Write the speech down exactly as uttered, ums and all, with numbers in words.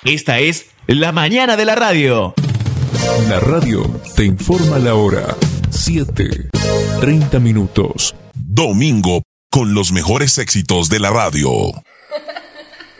Esta es La Mañana de la Radio. La radio te informa la hora. siete, treinta minutos. Domingo con los mejores éxitos de la radio.